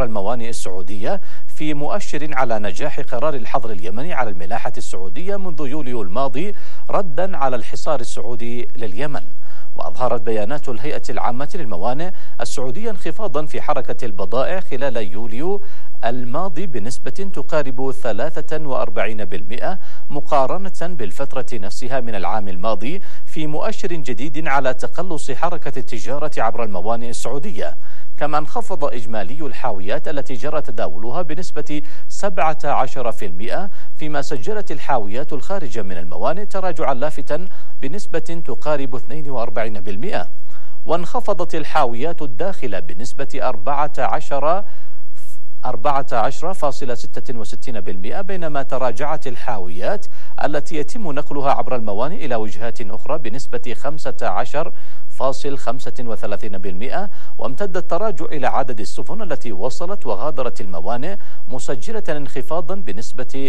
الموانئ السعودية، في مؤشر على نجاح قرار الحظر اليمني على الملاحة السعودية منذ يوليو الماضي ردا على الحصار السعودي لليمن. وأظهرت بيانات الهيئة العامة للموانئ السعودية انخفاضا في حركة البضائع خلال يوليو الماضي بنسبة تقارب 43% مقارنة بالفترة نفسها من العام الماضي، في مؤشر جديد على تقلص حركة التجارة عبر الموانئ السعودية. كما انخفض إجمالي الحاويات التي جرى تداولها بنسبة 17%، فيما سجلت الحاويات الخارجة من الموانئ تراجعا لافتا بنسبة تقارب 42%. وانخفضت الحاويات الداخلة بنسبة 14.66%، بينما تراجعت الحاويات التي يتم نقلها عبر الموانئ إلى وجهات أخرى بنسبة 15.35%. وامتد التراجع إلى عدد السفن التي وصلت وغادرت الموانئ، مسجلة انخفاضا بنسبة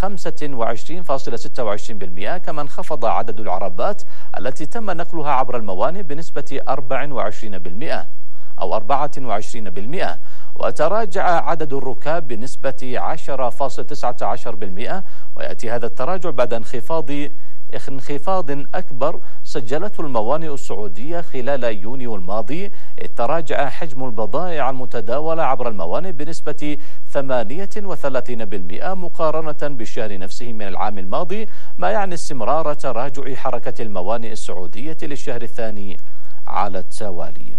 25.26%. كما انخفض عدد العربات التي تم نقلها عبر الموانئ بنسبة 24%. وتراجع عدد الركاب بنسبة 10.19%. ويأتي هذا التراجع بعد انخفاض أكبر سجلته الموانئ السعودية خلال يونيو الماضي، إذ تراجع حجم البضائع المتداولة عبر الموانئ بنسبة 38% مقارنة بالشهر نفسه من العام الماضي، ما يعني استمرار تراجع حركة الموانئ السعودية للشهر الثاني على التوالي.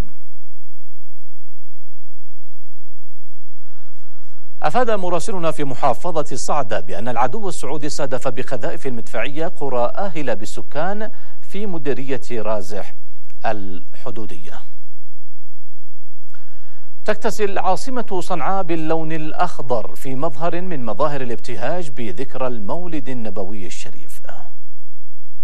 أفاد مراسلنا في محافظة الصعدة بأن العدو السعودي استهدف بقذائف المدفعية قرى آهلة بالسكان في مديرية رازح الحدودية. تكتسي العاصمة صنعاء باللون الأخضر في مظهر من مظاهر الابتهاج بذكرى المولد النبوي الشريف.